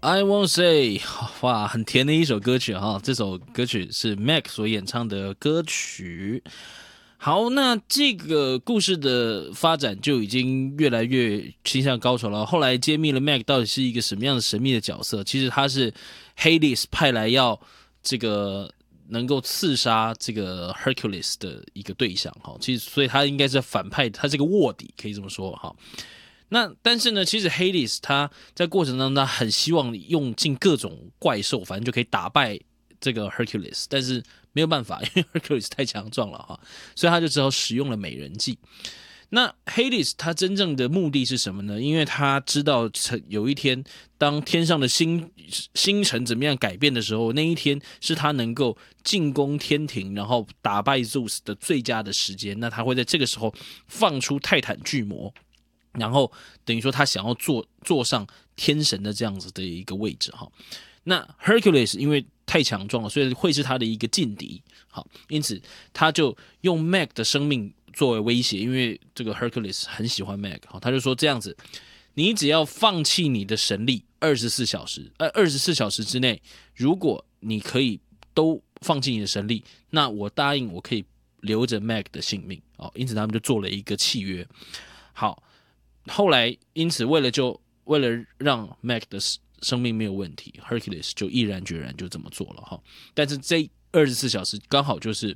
I won't say， 哇，很甜的一首歌曲哈。这首歌曲是 Mac 所演唱的歌曲。好，那这个故事的发展就已经越来越倾向高潮了。后来揭秘了 Mac 到底是一个什么样的神秘的角色，其实他是 Hades 派来要这个能够刺杀这个 Hercules 的一个对象哈。其实，所以他应该是反派，他是个卧底，可以这么说哈。那但是呢，其实 Hades 他在过程当中他很希望用尽各种怪兽，反正就可以打败这个 Hercules， 但是没有办法，因为 Hercules 太强壮了哈，所以他就只好使用了美人计。那 Hades 他真正的目的是什么呢？因为他知道有一天，当天上的星辰怎么样改变的时候，那一天是他能够进攻天庭，然后打败 Zeus 的最佳的时间。那他会在这个时候放出泰坦巨魔。然后等于说他想要坐上天神的这样子的一个位置哈，那 Hercules 因为太强壮了，所以会是他的一个劲敌，好，因此他就用 Mac 的生命作为威胁，因为这个 Hercules 很喜欢 Mac， 好，他就说这样子，你只要放弃你的神力24小时，24小时之内，如果你可以都放弃你的神力，那我答应我可以留着 Mac 的性命，哦，因此他们就做了一个契约，好。后来，因此为了让 Mac 的生命没有问题 ，Hercules 就毅然决然就这么做了哈。但是这24小时刚好就是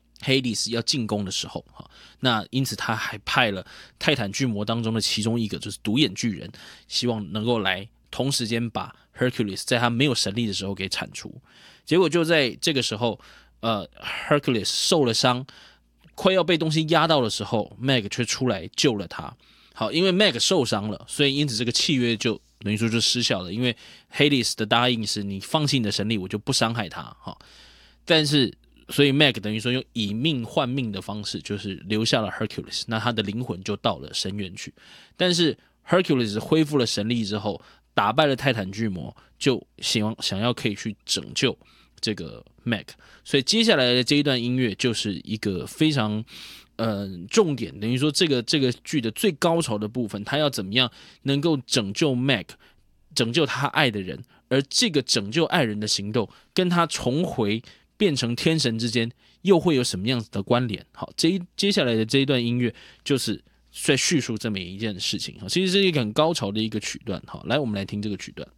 Hades 要进攻的时候哈。那因此他还派了泰坦巨魔当中的其中一个，就是独眼巨人，希望能够来同时间把 Hercules 在他没有神力的时候给铲除。结果就在这个时候，Hercules 受了伤，快要被东西压到的时候 ，Mac 却出来救了他。好，因为 Mac 受伤了，所以因此这个契约就等于说就失效了。因为 Hades 的答应是你放弃你的神力，我就不伤害他。哈，但是所以 Mac 等于说用以命换命的方式，就是留下了 Hercules， 那他的灵魂就到了深渊去。但是 Hercules 恢复了神力之后，打败了泰坦巨魔，就想要可以去拯救这个 Mac， 所以接下来的这一段音乐就是一个非常重点，等于说这个剧的最高潮的部分，他要怎么样能够拯救 Mac， 拯救他爱的人，而这个拯救爱人的行动跟他重回变成天神之间又会有什么样子的关联？好，接下来的这一段音乐就是在叙述这么一件事情，其实是一个很高潮的一个曲段。好，来我们来听这个曲段。